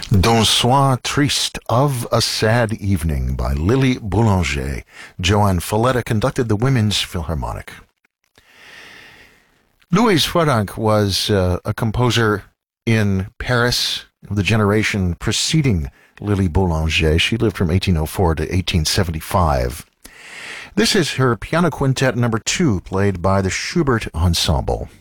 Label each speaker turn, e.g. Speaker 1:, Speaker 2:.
Speaker 1: D'un soir triste, of a sad evening, by Lily Boulanger. Joan Falletta conducted the Women's Philharmonic. Louise Franck was a composer in Paris of the generation preceding Lily Boulanger. She lived from 1804 to 1875. This is her Piano Quintet number 2, played by the Schubert Ensemble.